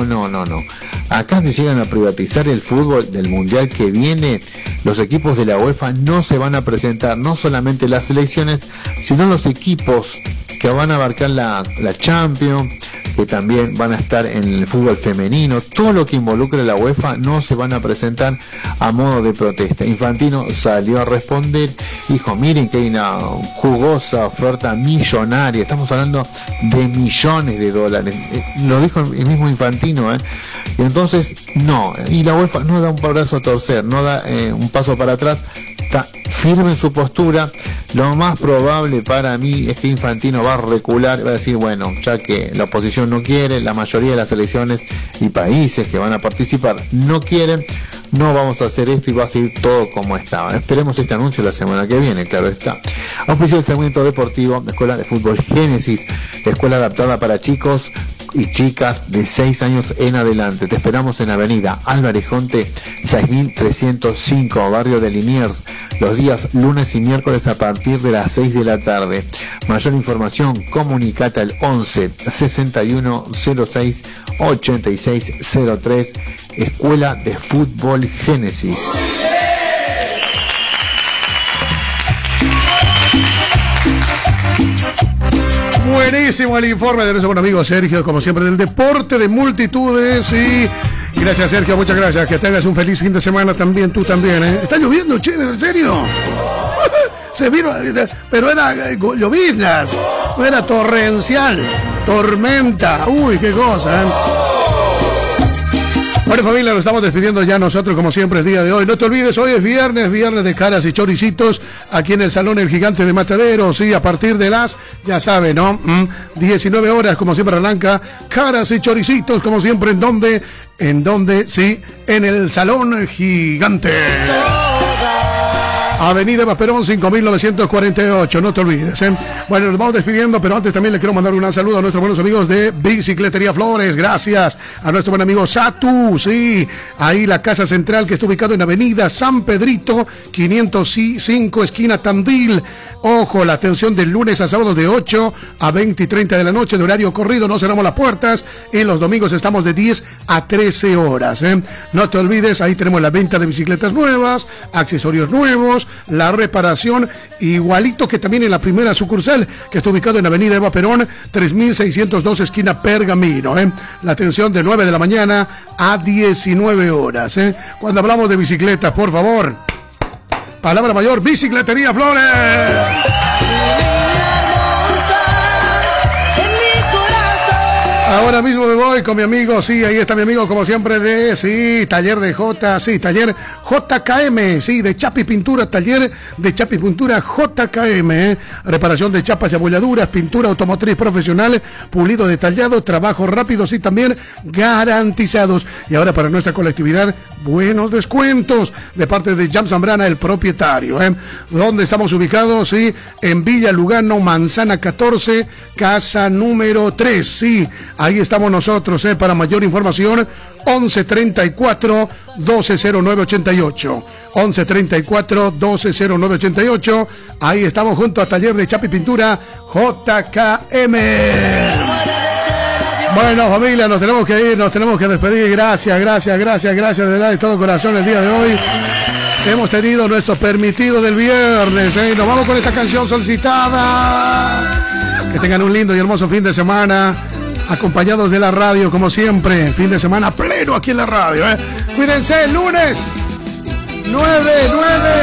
no. Acá se llegan a privatizar el fútbol del mundial que viene. Los equipos de la UEFA no se van a presentar, no solamente las selecciones, sino los equipos que van a abarcar la Champions, que también van a estar en el fútbol femenino. Todo lo que involucre a la UEFA no se van a presentar a modo de protesta. Infantino salió a responder, dijo, miren que hay una jugosa oferta millonaria, estamos hablando de millones de dólares, lo dijo el mismo Infantino, y entonces no, y la UEFA no da un brazo a torcer, no da un paso para atrás, está firme en su postura. Lo más probable para mí es que Infantino va a recular, va a decir, bueno, ya que la oposición no quiere, la mayoría de las selecciones y países que van a participar no quieren, no vamos a hacer esto y va a seguir todo como estaba. Esperemos este anuncio la semana que viene, claro está. Auspicio del segmento deportivo, la Escuela de Fútbol Génesis, escuela adaptada para chicos y chicas de 6 años en adelante. Te esperamos en Avenida Álvarez Jonte 6305, barrio de Liniers, los días lunes y miércoles a partir de las 6 de la tarde. Mayor información, comunicate al 11 61 06 86 03, Escuela de Fútbol Génesis. Buenísimo el informe de nuestro buen amigo Sergio, como siempre, del deporte de multitudes. Y gracias, Sergio, muchas gracias. Que tengas un feliz fin de semana también, tú también. Está lloviendo, che, ¿en serio? Se vino, pero era lloviznas, no era torrencial, tormenta. Uy, qué cosa, Bueno, familia, nos estamos despidiendo ya nosotros, como siempre, el día de hoy. No te olvides, hoy es viernes de caras y choricitos, aquí en el Salón El Gigante de Mataderos, sí, a partir de las, ya saben, ¿no? 19 horas, como siempre arranca, caras y choricitos, como siempre, ¿en dónde? Sí, en el Salón Gigante. Avenida Eva Perón 5948, no te olvides, Bueno, nos vamos despidiendo, pero antes también le quiero mandar un saludo a nuestros buenos amigos de Bicicletería Flores. Gracias a nuestro buen amigo Satu, sí, ahí la casa central que está ubicado en Avenida San Pedrito 505, esquina Tandil. Ojo, la atención del lunes a sábado de 8 a 20 y 30 de la noche, de horario corrido, no cerramos las puertas, y los domingos estamos de 10 a 13 horas, No te olvides, ahí tenemos la venta de bicicletas nuevas, accesorios nuevos, la reparación, igualito que también en la primera sucursal, que está ubicado en Avenida Eva Perón 3602, esquina Pergamino, La atención de 9 de la mañana a 19 horas, Cuando hablamos de bicicletas, por favor, palabra mayor, Bicicletería Flores. Ahora mismo me voy con mi amigo, sí, ahí está mi amigo, como siempre, taller de taller JKM, sí, de chapa y pintura, taller de chapa y pintura JKM, reparación de chapas y abolladuras, pintura automotriz profesional, pulido detallado, trabajos rápidos y también garantizados. Y ahora para nuestra colectividad, buenos descuentos de parte de Jam Zambrana, el propietario, ¿Dónde estamos ubicados? Sí, en Villa Lugano, Manzana 14, casa número 3, sí. Ahí estamos nosotros, para mayor información, 1134 120988. 1134 120988. Ahí estamos junto a Taller de Chapa y Pintura JKM. Bueno, familia, nos tenemos que ir, nos tenemos que despedir. Gracias, de verdad, de todo corazón el día de hoy. Hemos tenido nuestro permitido del viernes, Nos vamos con esta canción solicitada. Que tengan un lindo y hermoso fin de semana, acompañados de la radio, como siempre. Fin de semana pleno aquí en la radio, Cuídense, lunes 9.